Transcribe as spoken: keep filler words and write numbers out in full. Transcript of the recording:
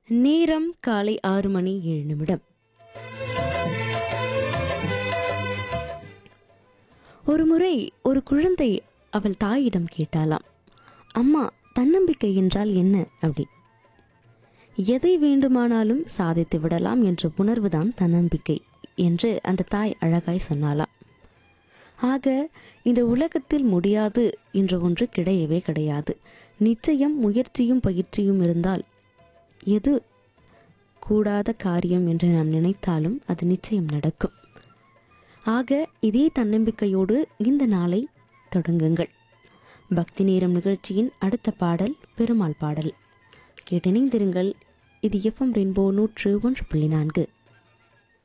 நேரம் காலை ஆறு மணி ஏழு நிமிடம். ஒரு முறை ஒரு குழந்தை அவள் தாயிடம் கேட்டாளாம், அம்மா, தன்னம்பிக்கை என்றால் என்ன அப்படி? எதை வேண்டுமானாலும் சாதித்து விடலாம் என்ற உணர்வுதான் தன்னம்பிக்கை என்று அந்த தாய் அழகாய் சொன்னாளாம். ஆக இந்த உலகத்தில் முடியாது என்ற ஒன்று கிடையவே கிடையாது. நிச்சயம் முயற்சியும் பயிற்சியும் இருந்தால் எது கூடாத காரியம் என்று நாம் நினைத்தாலும் அது நிச்சயம் நடக்கும். ஆக இதே தன்னம்பிக்கையோடு இந்த நாளை தொடங்குங்கள். பக்தி நேரம் நிகழ்ச்சியின் அடுத்த பாடல் பெருமாள் பாடல். கேட்டிணைந்திருங்கள். இது எஃப்எம் ரெயின்போ நூற்று ஒன்று புள்ளி நான்கு.